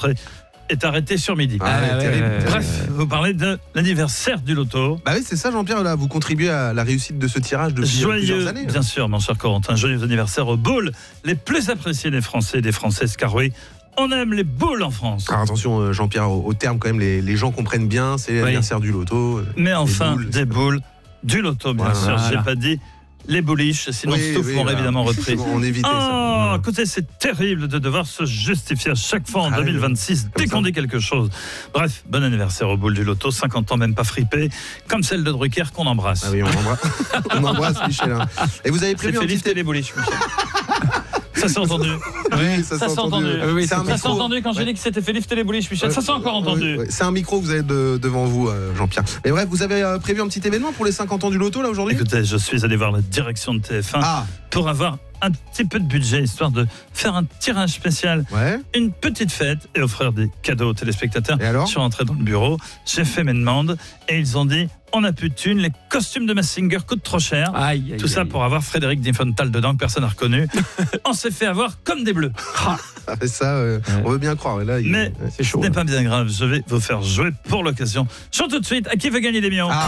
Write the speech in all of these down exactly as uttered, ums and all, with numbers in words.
rentrée est arrêté sur midi. Ah, ouais, terrible. Euh, Bref, vous parlez de l'anniversaire du loto. Bah oui, c'est ça, Jean-Pierre. Là, vous contribuez à la réussite de ce tirage depuis Joyeux, plusieurs années. bien sûr, mon cher Corentin, joyeux anniversaire aux boules les plus appréciées des Français et des Françaises, car oui, on aime les boules en France. Alors attention, Jean-Pierre, au, au terme, quand même, les, les gens comprennent bien, c'est l'anniversaire oui. du loto. Mais enfin, boules, des boules du loto, bien voilà, sûr. voilà. J'ai pas dit les bouliches, sinon oui, Stouff oui, m'aurait voilà. évidemment repris. On évitait oh, ça. Écoutez, c'est terrible de devoir se justifier à chaque fois en ah, deux mille vingt-six dès qu'on dit quelque chose. Bref, bon anniversaire aux boules du loto, cinquante ans même pas fripé, comme celle de Drucker qu'on embrasse. Ah oui, on embrasse, on embrasse Michel. Hein. Et vous avez prévu c'est un Félix petit... les bouliches, Michel. Ça s'est entendu. Oui, ça, ça s'est entendu. entendu. Oui, c'est un ça micro. s'est entendu quand j'ai dit que c'était Félix Télébouliche, Michel. Ouais, ça s'est encore entendu. Ouais, ouais. C'est un micro que vous avez de, devant vous, euh, Jean-Pierre. Mais bref, vous avez euh, prévu un petit événement pour les cinquante ans du loto là aujourd'hui ? Écoutez, je suis allé voir la direction de T F un ah. pour avoir un petit peu de budget, histoire de faire un tirage spécial, ouais. une petite fête et offrir des cadeaux aux téléspectateurs. Et alors ? Je suis rentré dans le bureau, j'ai fait mes demandes et ils ont dit on n'a plus de thunes, les costumes de Mask Singer coûtent trop cher. Aïe, aïe, Tout ça aïe. pour avoir Frédéric Diefenthal dedans que personne n'a reconnu. On s'est fait avoir comme des bleus. Ah, ça, euh, ouais. on veut bien croire. Là, il... Mais c'est chaud, ce n'est là. pas bien grave, je vais vous faire jouer pour l'occasion. Chante tout de suite, à qui veut gagner des millions ? ah.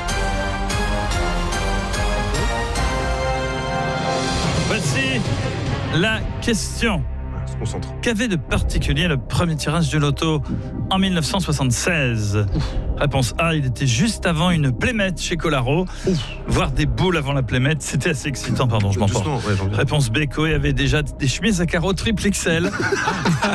Voici la question. On se concentre. Qu'avait de particulier le premier tirage du loto en mille neuf cent soixante-seize ? Réponse A, il était juste avant une plémette chez Colaro. Voir des boules avant la plémette, c'était assez excitant. Pardon, je m'emporte. Ouais, Réponse B, Coé avait déjà des chemises à carreaux triple X L.